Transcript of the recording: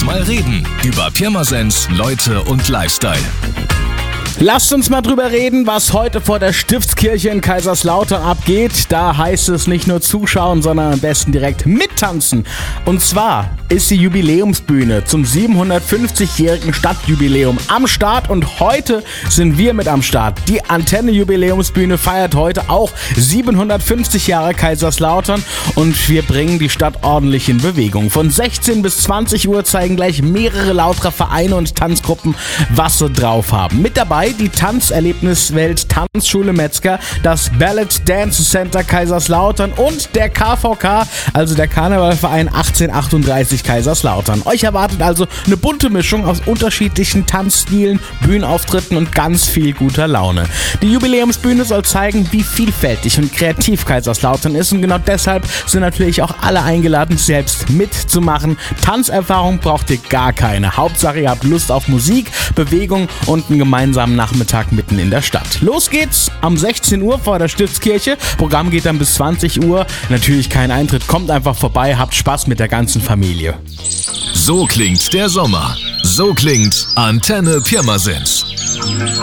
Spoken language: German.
mal reden. Über Pirmasens, Leute und Lifestyle. Lasst uns mal drüber reden, was heute vor der Stiftskirche in Kaiserslautern abgeht. Da heißt es nicht nur zuschauen, sondern am besten direkt mittanzen. Und zwar ist die Jubiläumsbühne zum 750-jährigen Stadtjubiläum am Start und heute sind wir mit am Start. Die Antenne-Jubiläumsbühne feiert heute auch 750 Jahre Kaiserslautern und wir bringen die Stadt ordentlich in Bewegung. Von 16 bis 20 Uhr zeigen gleich mehrere lauterer Vereine und Tanzgruppen, was sie drauf haben. Mit dabei die Tanzerlebniswelt Tanzschule Metzger, das Ballet Dance Center Kaiserslautern und der KVK, also der Karnevalverein 1838 Kaiserslautern. Euch erwartet also eine bunte Mischung aus unterschiedlichen Tanzstilen, Bühnenauftritten und ganz viel guter Laune. Die Jubiläumsbühne soll zeigen, wie vielfältig und kreativ Kaiserslautern ist und genau deshalb sind natürlich auch alle eingeladen, selbst mitzumachen. Tanzerfahrung braucht ihr gar keine. Hauptsache ihr habt Lust auf Musik, Bewegung und einen gemeinsamen Nachmittag mitten in der Stadt. Los geht's am 16 Uhr vor der Stiftskirche. Programm geht dann bis 20 Uhr. Natürlich kein Eintritt. Kommt einfach vorbei, habt Spaß mit der ganzen Familie. So klingt der Sommer. So klingt Antenne Pirmasens.